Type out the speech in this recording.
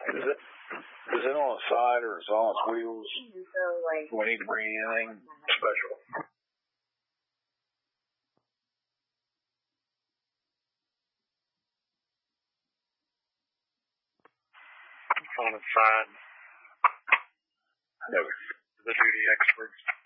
Is it on the side or is it on its wheels? Do we need to bring anything special? On its side. No. The duty experts.